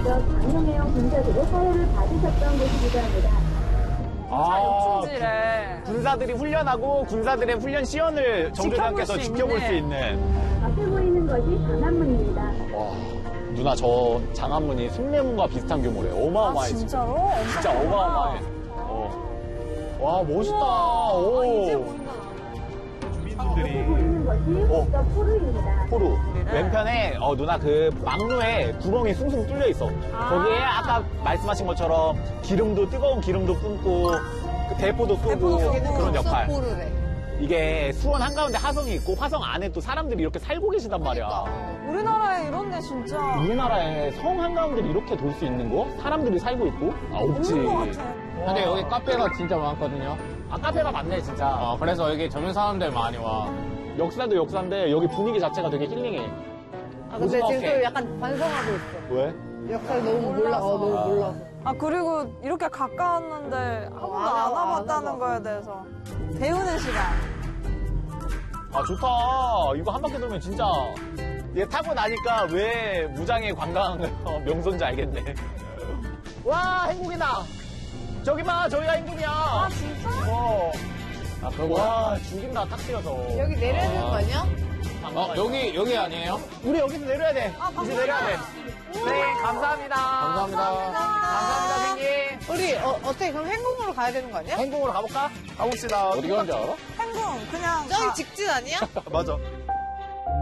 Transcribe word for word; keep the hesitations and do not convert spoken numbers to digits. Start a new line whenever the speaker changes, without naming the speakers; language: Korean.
직접 강령해용 군사들의 사회를 받으셨던 곳이기도 합니다.
아,
육지래.
군사들이 훈련하고 군사들의 훈련 시연을 정조장께서 지켜볼 수 있는.
앞에 보이는 것이 장안문입니다.
와, 누나 저 장안문이 숭례문과 비슷한 규모래. 어마어마해.
아,
지금.
진짜로? 엄청
진짜
크구나.
어마어마해. 어. 와, 멋있다.
우와.
오.
아, 이제 보인다.
앞에
주민들이.
보이는 것이
어.
북쪽 포루입니다.
포루.
네.
왼편에 어, 누나 그 망루에 구멍이 숭숭 뚫려 있어.
아.
거기에 아까 말씀하신 것처럼 기름도 뜨거운 기름도 뿜고 그 대포도 쏘고
대포도 쏘고.
그런 역할.
포르래.
이게 수원 한가운데 화성이 있고 화성 안에 또 사람들이 이렇게 살고 계시단 말이야.
우리나라에 이런 데 진짜
우리나라에 성 한가운데를 이렇게 돌 수 있는 거? 사람들이 살고 있고? 아, 없지.
없는 것 같아.
근데 여기 카페가 진짜 많거든요.
아, 카페가 많네, 진짜.
어, 그래서 여기 젊은 사람들 많이 와.
역사도 역사인데 여기 분위기 자체가 되게 힐링해.
아, 근데 지금
무서워.
또 약간 반성하고 있어.
왜?
역사를 너무 몰라, 어, 너무 몰라서.
아, 그리고 이렇게 가까웠는데 한 번도
안
안
와- 안
와봤다는
와봐.
거에 대해서 배우는 시간.
아, 좋다. 이거 한 바퀴 돌면 진짜. 얘 타고 나니까 왜 무장의 관광 명소인지 알겠네. 와, 행복이다. 저기 봐, 저기가 행복이야.
아, 진짜?
어.
아, 그러고.
와, 죽인다, 딱 튀어서.
여기 내려야 되는 거 아니야?
어, 여기, 여기 아니에요?
우리 여기서 내려야 돼.
아,
이제 내려야 돼. 네, 감사합니다.
감사합니다.
감사합니다, 선생님.
우리, 어, 어떻게, 그럼 행궁으로 가야 되는 거 아니야?
행궁으로 가볼까? 가봅시다.
어디 가는지 알아?
행궁, 그냥.
저기
가-
직진 아니야?
맞아.